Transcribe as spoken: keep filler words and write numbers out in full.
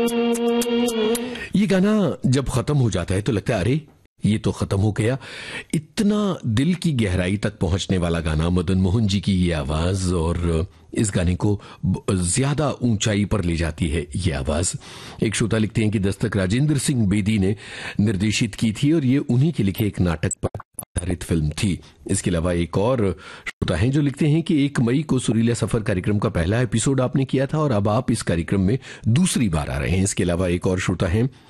ये गाना जब खत्म हो जाता है तो लगता है अरे ये तो खत्म हो गया। इतना दिल की गहराई तक पहुंचने वाला गाना, मदन मोहन जी की ये आवाज, और इस गाने को ज्यादा ऊंचाई पर ले जाती है ये आवाज। एक श्रोता लिखते हैं कि दस्तक राजेंद्र सिंह बेदी ने निर्देशित की थी और ये उन्हीं के लिखे एक नाटक पर आधारित फिल्म थी। इसके अलावा एक और श्रोता हैं जो लिखते हैं कि एक मई को सुरीला सफर कार्यक्रम का पहला एपिसोड आपने किया था और अब आप इस कार्यक्रम में दूसरी बार आ रहे हैं। इसके अलावा एक और श्रोता हैं